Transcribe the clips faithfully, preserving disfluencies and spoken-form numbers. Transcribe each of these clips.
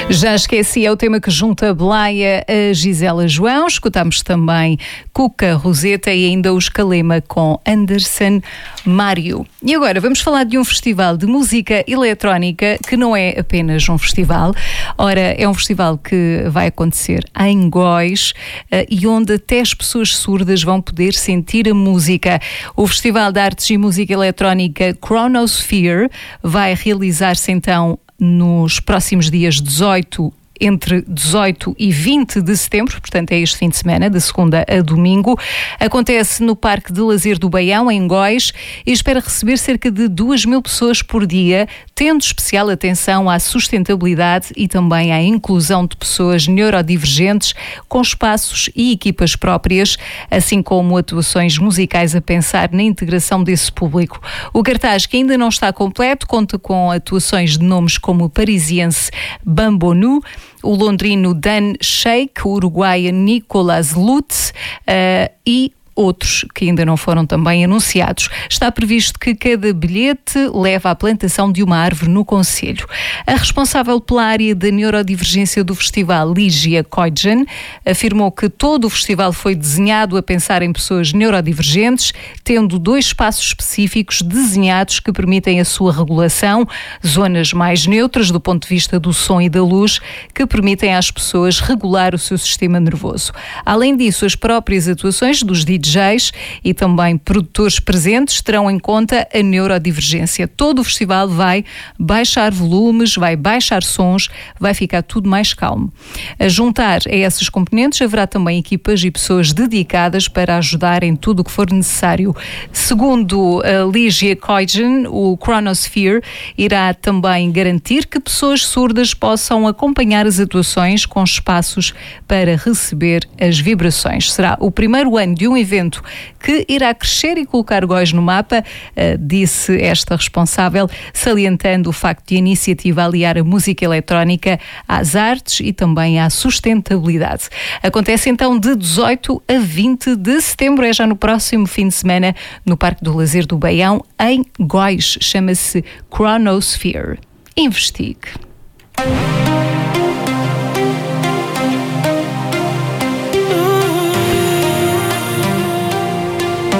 Já esqueci, é o tema que junta a Blaya a Gisela João. Escutamos também Cuca Roseta e ainda os Calema com Anderson Mário. E agora vamos falar de um festival de música eletrónica que não é apenas um festival. Ora, é um festival que vai acontecer em Góis uh, e onde até as pessoas surdas vão poder sentir a música. O Festival de Artes e Música Eletrónica Chronosphere vai realizar-se então nos próximos dias dezoito, entre dezoito e vinte de setembro, portanto é este fim de semana, de segunda a domingo. Acontece no Parque de Lazer do Baião, em Góis, e espera receber cerca de duas mil pessoas por dia, tendo especial atenção à sustentabilidade e também à inclusão de pessoas neurodivergentes com espaços e equipas próprias, assim como atuações musicais a pensar na integração desse público. O cartaz, que ainda não está completo, conta com atuações de nomes como o parisiense Bambonu, o londrino Dan Sheik, o uruguaio Nicolas Lutz uh, e outros que ainda não foram também anunciados. Está previsto que cada bilhete leve à plantação de uma árvore no concelho. A responsável pela área da neurodivergência do festival, Lígia Koidjan, afirmou que todo o festival foi desenhado a pensar em pessoas neurodivergentes, tendo dois espaços específicos desenhados que permitem a sua regulação, zonas mais neutras do ponto de vista do som e da luz, que permitem às pessoas regular o seu sistema nervoso. Além disso, as próprias atuações dos D Js D Js e também produtores presentes terão em conta a neurodivergência. Todo o festival vai baixar volumes, vai baixar sons, vai ficar tudo mais calmo. A juntar a essas componentes haverá também equipas e pessoas dedicadas para ajudar em tudo o que for necessário. Segundo a Lígia Koidjan, o Chronosphere irá também garantir que pessoas surdas possam acompanhar as atuações com espaços para receber as vibrações. Será o primeiro ano de um evento que irá crescer e colocar Góis no mapa, uh, disse esta responsável, salientando o facto de a iniciativa aliar a música eletrónica às artes e também à sustentabilidade. Acontece então de dezoito a vinte de setembro, é já no próximo fim de semana, no Parque do Lazer do Baião, em Góis. Chama-se Chronosphere. Investigue.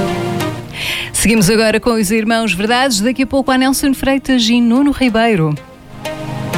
Seguimos agora com os Irmãos Verdades. Daqui a pouco há Nelson Freitas e Nuno Ribeiro.